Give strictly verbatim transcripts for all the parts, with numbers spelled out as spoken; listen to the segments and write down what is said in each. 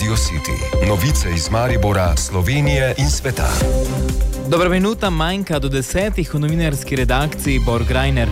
Radio City. Novice iz Maribora, Slovenije in sveta. Dobra minuta manjka do desetih v novinarski redakciji Bor Grajner.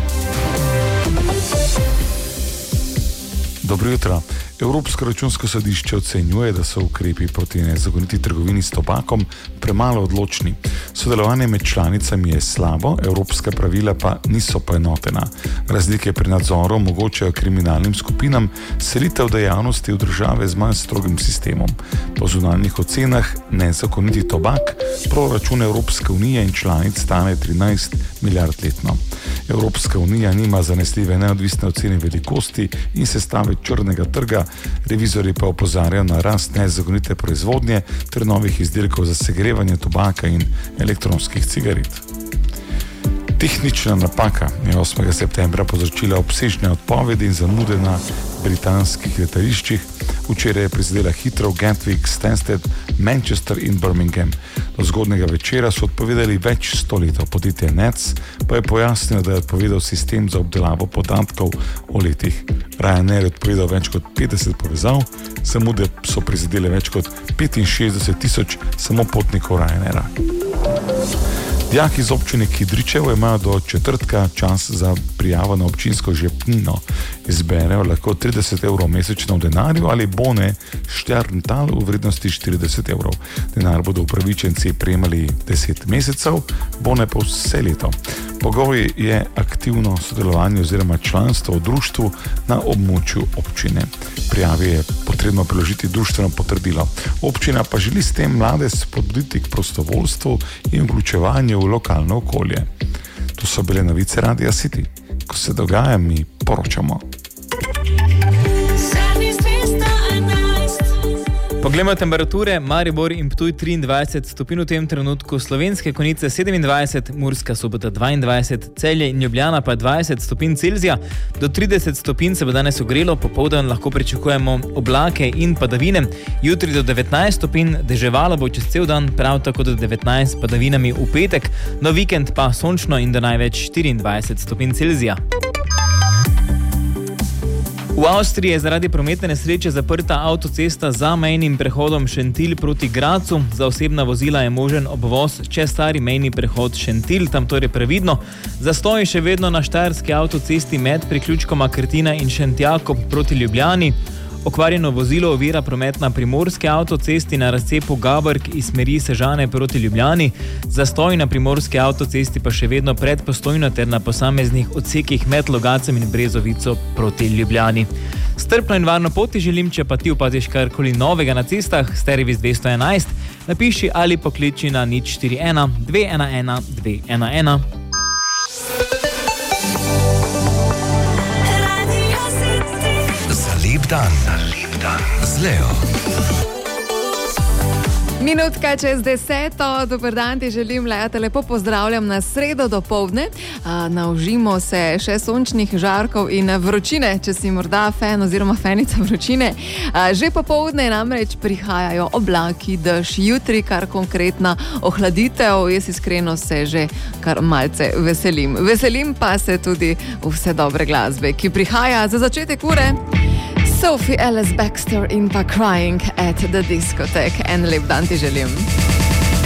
Dobro jutro. Evropsko računsko sodišče ocenjuje, da so ukrepi proti nezakoniti trgovini s tobakom premalo odločni. Sodelovanje med članicami je slabo, evropska pravila pa niso poenotena. Razlike pri nadzoru omogočajo kriminalnim skupinam selitev dejavnosti v države z manj strogim sistemom. Po zunanjih ocenah nezakoniti tobak proračun Evropske unije in članic stane trinajst milijard letno. Evropska unija nima zanesljive neodvisne ocene velikosti in sestave črnega trga, revizorji pa opozarjajo na rast nezakonite proizvodnje ter novih izdelkov za segrevanje tobaka in elektronskih cigaret. Tehnična napaka je osmega septembra povzročila obsežne odpovedi in zamude na britanskih letališčih. Včeraj je prizadela Heathrow, Gatwick, Stansted, Manchester in Birmingham. Do zgodnega večera so odpovedali več sto letov. Podjetje N E C pa je pojasnilo, da je odpovedal sistem za obdelavo podatkov o letih. Ryanair je odpovedal več kot petdeset povezav, zamude so prizadele več kot petinšestdeset tisoč samo potnikov Ryanaira. Dijaki iz občine Kidričevo imajo do četrtka čas za prijavo na občinsko žepnino. Izberejo lahko trideset evrov mesečno v denarju ali bone Šterntal v vrednosti štirideset evrov. Denar bodo upravičenci prejemali deset mesecev, bone pa vse leto. Pogoj je aktivno sodelovanje oziroma članstvo v društvu na območju občine. Prijavi je potrebno priložiti društveno potrdilo. Občina pa želi s tem mlade spodbuditi k prostovoljstvu in vključevanju v lokalno okolje. To so bile novice Radia City. Ko se dogaja, mi poročamo. Poglejmo temperature. Maribor in Ptuj triindvajset stopinj v tem trenutku, Slovenske Konjice sedemindvajset, Murska Sobota dvaindvajset, Celje in Ljubljana pa dvajset stopinj Celzija. Do trideset stopinj se bo danes ogrelo, popoldan lahko pričakujemo oblake in padavine. Jutri do devetnajst stopinj, deževalo bo čez cel dan, prav tako do devetnajst padavinami v petek. No vikend pa sončno in do največ štiriindvajset stopinj Celzija. V Avstriji je zaradi prometne nesreče zaprta avtocesta za mejnim prehodom Šentilj proti Gracu. Za osebna vozila je možen obvoz čez stari mejni prehod Šentilj, tam torej previdno. Zastoj še vedno na štajerski avtocesti med priključkoma Krtina in Šentjakov proti Ljubljani. Okvarjeno vozilo ovira promet na primorski avtocesti na razcepu Gabrk iz smeri Sežane proti Ljubljani. Zastoj na primorski avtocesti pa še vedno pred Postojno ter na posameznih odsekih med Logacem in Brezovico proti Ljubljani. Strpno in varno poti želim, če pa ti opaziš karkoli novega na cestah, Sterivis dvesto enajst, napiši ali pokliči na nič štiri ena dve ena ena dve ena ena. Lep dan. Lep dan. Z Leo. Minutka čez deseto, dober dan ti želim, Lea, te lepo pozdravljam na sredo dopoldne. Naužimo se še sončnih žarkov in vročine, če si morda fan oziroma fanica vročine. Že popoldne namreč prihajajo oblaki, dež, jutri kar konkretna ohladitev. Jaz iskreno se že kar malce veselim. Veselim pa se tudi vse dobre glasbe, ki prihaja za začetek ure. Sophie Ellis Bextor in pa Crying at the Discotheque. En lep dan ti želim.